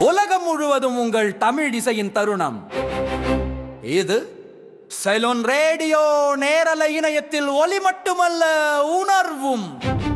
உலகம் முழுவதும் உங்கள் தமிழ் இசையின் தருணம் இது. சைலோன் ரேடியோ நேரலை இணையத்தில் ஒலி மட்டுமல்ல, உணர்வும்.